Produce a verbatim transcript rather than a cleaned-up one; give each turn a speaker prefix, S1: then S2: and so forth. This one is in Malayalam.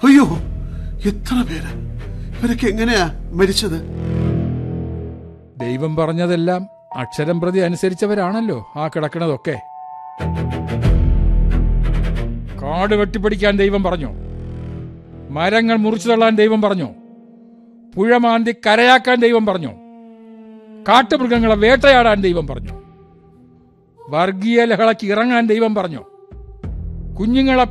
S1: അയ്യോ, എത്ര പേര്! ഇവരൊക്കെ എങ്ങനെയാ മരിച്ചത്?
S2: ദൈവം പറഞ്ഞതെല്ലാം അക്ഷരം പ്രതി അനുസരിച്ചവരാണല്ലോ ആ കിടക്കണതൊക്കെ. കാട് വെട്ടിപ്പിടിക്കാൻ ദൈവം പറഞ്ഞു, മരങ്ങൾ മുറിച്ചു തള്ളാൻ ദൈവം പറഞ്ഞു, പുഴ മാന്തി കരയാക്കാൻ ദൈവം പറഞ്ഞു, കാട്ടുമൃഗങ്ങളെ വേട്ടയാടാൻ ദൈവം പറഞ്ഞു, വർഗീയ ലഹളയ്ക്ക് ഇറങ്ങാൻ ദൈവം പറഞ്ഞു, കുഞ്ഞുങ്ങളെ